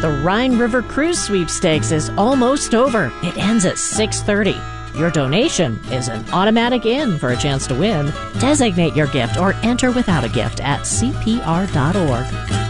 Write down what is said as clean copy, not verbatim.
The Rhine River Cruise Sweepstakes is almost over. It ends at 6:30. Your donation is an automatic in for a chance to win. Designate your gift or enter without a gift at CPR.org.